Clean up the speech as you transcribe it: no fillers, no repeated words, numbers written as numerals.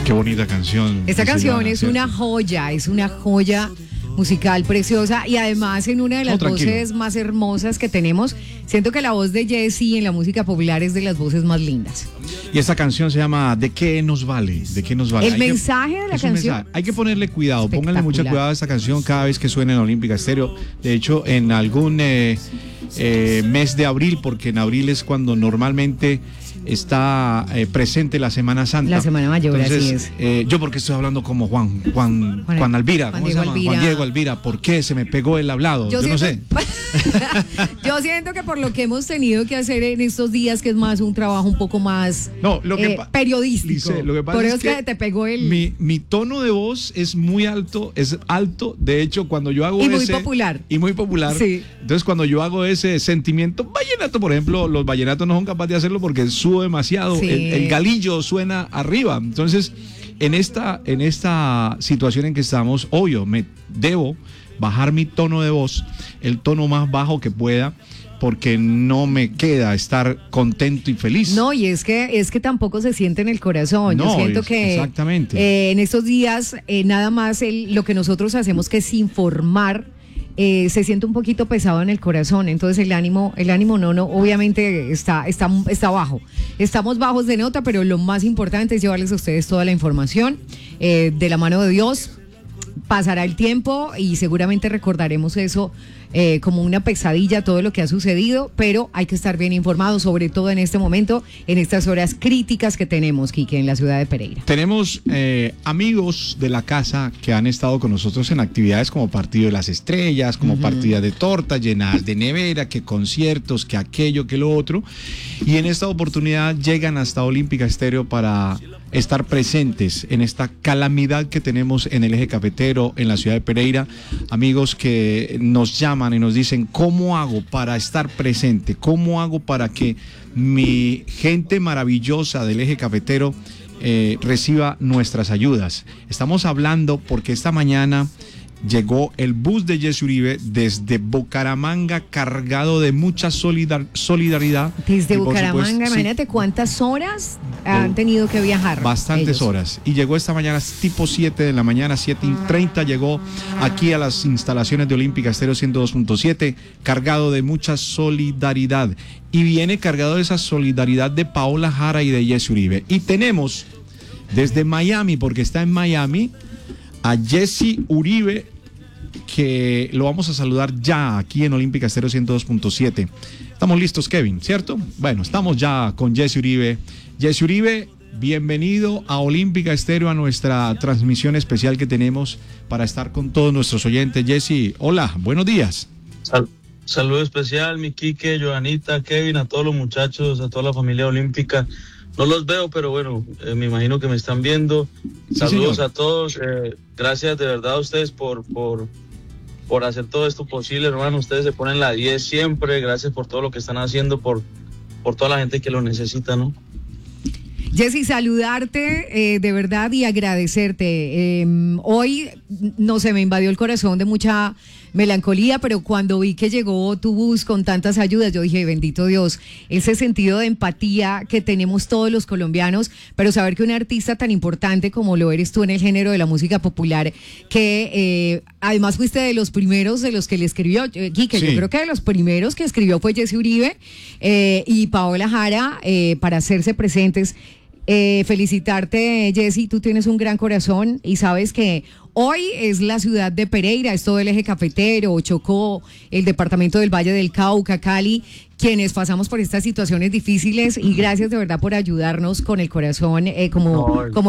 Qué bonita canción. Esta canción Silvana, es ¿cierto? es una joya musical preciosa y además en una de las voces más hermosas que tenemos. Siento que la voz de Jessy en la música popular es de las voces más lindas. Y esta canción se llama ¿De qué nos vale? ¿De qué nos vale? El mensaje de la canción. Hay que ponerle cuidado, pónganle mucho cuidado a esta canción cada vez que suene en Olímpica Estéreo. De hecho, en algún mes de abril, porque en abril es cuando normalmente está presente la Semana Santa. La Semana Mayor, entonces, así es. Yo porque estoy hablando como Juan Alvira, ¿cómo se llama? Juan Diego Alvira. ¿Por qué se me pegó el hablado? Yo no sé. Yo siento que por lo que hemos tenido que hacer en estos días, que es más un trabajo un poco más periodístico. Lice, lo que pasa por eso es que te pegó el... Mi tono de voz es muy alto, es alto. De hecho, cuando yo hago y muy popular. Y muy popular. Sí. Entonces, cuando yo hago ese sentimiento vallenato, por ejemplo, los vallenatos no son capaces de hacerlo porque subo demasiado. Sí. El galillo suena arriba. Entonces, en esta situación en que estamos, obvio, me debo bajar mi tono de voz, el tono más bajo que pueda, porque no me queda estar contento y feliz. No, y es que tampoco se siente en el corazón. No, yo siento que exactamente. En estos días nada más lo que nosotros hacemos que es informar. Se siente un poquito pesado en el corazón, entonces el ánimo no, obviamente está bajo. Estamos bajos de nota, pero lo más importante es llevarles a ustedes toda la información de la mano de Dios. Pasará el tiempo y seguramente recordaremos eso como una pesadilla, todo lo que ha sucedido, pero hay que estar bien informados, sobre todo en este momento, en estas horas críticas que tenemos, Quique, en la ciudad de Pereira. Tenemos amigos de la casa que han estado con nosotros en actividades como Partido de las Estrellas, como partida de torta, llenadas de nevera, que conciertos, que aquello, que lo otro, y en esta oportunidad llegan hasta Olímpica Estéreo para estar presentes en esta calamidad que tenemos en el eje cafetero, en la ciudad de Pereira. Amigos que nos llaman y nos dicen: ¿cómo hago para estar presente? ¿Cómo hago para que mi gente maravillosa del eje cafetero reciba nuestras ayudas? Estamos hablando porque esta mañana llegó el bus de Jessy Uribe desde Bucaramanga cargado de mucha solidaridad. Desde Bucaramanga, imagínate sí. ¿Cuántas horas han tenido que viajar? Bastantes ellos. Horas. Y llegó esta mañana tipo 7 de la mañana, 7:30, llegó aquí a las instalaciones de Olímpica Estéreo 102.7, cargado de mucha solidaridad. Y viene cargado de esa solidaridad de Paola Jara y de Jessy Uribe. Y tenemos desde Miami, porque está en Miami, a Jessy Uribe, que lo vamos a saludar ya aquí en Olímpica Estéreo 102.7. Estamos listos, Kevin, ¿cierto? Bueno, estamos ya con Jessy Uribe. Jessy Uribe, bienvenido a Olímpica Estéreo, a nuestra transmisión especial que tenemos para estar con todos nuestros oyentes. Jessy, hola, buenos días. Saludo especial, mi Quique, Joanita, Kevin, a todos los muchachos, a toda la familia olímpica. No los veo, pero bueno, me imagino que me están viendo. Saludos a todos. Gracias de verdad a ustedes por hacer todo esto posible, hermano. Ustedes se ponen la 10 siempre. Gracias por todo lo que están haciendo, por toda la gente que lo necesita, ¿no? Jessy, saludarte de verdad y agradecerte. Hoy, no sé, me invadió el corazón de mucha melancolía, pero cuando vi que llegó tu bus con tantas ayudas, yo dije, bendito Dios, ese sentido de empatía que tenemos todos los colombianos, pero saber que un artista tan importante como lo eres tú en el género de la música popular, que además fuiste de los primeros de los que le escribió, Quique, sí. Yo creo que de los primeros que escribió fue Jessy Uribe y Paola Jara para hacerse presentes. Felicitarte, Jessy, tú tienes un gran corazón y sabes que hoy es la ciudad de Pereira, es todo el eje cafetero, Chocó, el departamento del Valle del Cauca, Cali, quienes pasamos por estas situaciones difíciles, y gracias de verdad por ayudarnos con el corazón como